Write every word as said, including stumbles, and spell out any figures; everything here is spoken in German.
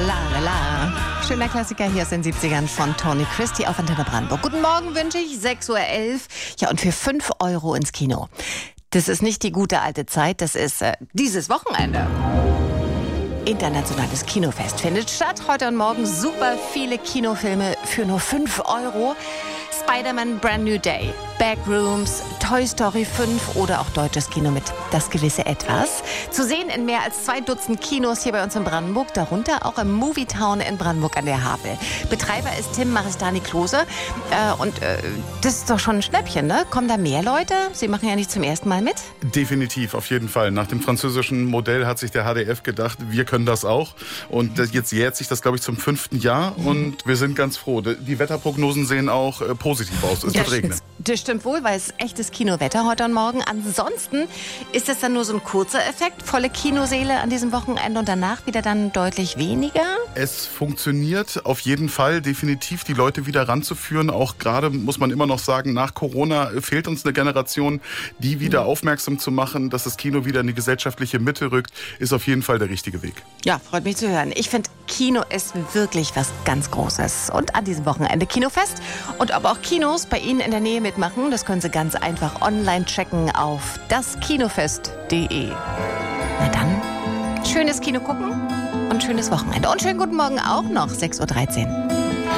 la la la. Schöner Klassiker hier aus den siebzigern von Tony Christie auf Antenne Brandenburg. Guten Morgen wünsche ich, sechs Uhr elf. Ja, und für fünf Euro ins Kino. Das ist nicht die gute alte Zeit, das ist äh, dieses Wochenende. Internationales Kinofest findet statt. Heute und morgen super viele Kinofilme für nur fünf Euro. Spider-Man Brand New Day, Backrooms, Toy Story fünf oder auch deutsches Kino mit Das gewisse Etwas. Zu sehen in mehr als zwei Dutzend Kinos hier bei uns in Brandenburg, darunter auch im Movietown in Brandenburg an der Havel. Betreiber ist Tim Maristani-Klose. Äh, und äh, das ist doch schon ein Schnäppchen, ne? Kommen da mehr Leute? Sie machen ja nicht zum ersten Mal mit. Definitiv, auf jeden Fall. Nach dem französischen Modell hat sich der H D F gedacht, wir können das auch. Und jetzt jährt sich das, glaube ich, zum fünften Jahr. Und wir sind ganz froh. Die Wetterprognosen sehen auch äh, positiv aus. Es wird regnen. Das stimmt wohl, weil es echtes Kinowetter heute und morgen. Ansonsten ist das dann nur so ein kurzer Effekt, volle Kinosäle an diesem Wochenende und danach wieder dann deutlich weniger? Es funktioniert auf jeden Fall definitiv, die Leute wieder ranzuführen. Auch gerade muss man immer noch sagen, nach Corona fehlt uns eine Generation, die wieder mhm. aufmerksam zu machen, dass das Kino wieder in die gesellschaftliche Mitte rückt, ist auf jeden Fall der richtige Weg. Ja, freut mich zu hören. Ich finde, Kino ist wirklich was ganz Großes. Und an diesem Wochenende Kinofest. Und ob auch Kinos bei Ihnen in der Nähe mitmachen, das können Sie ganz einfach online checken auf das kinofest punkt de. Na dann, schönes Kino gucken und schönes Wochenende. Und schönen guten Morgen auch noch, sechs Uhr dreizehn.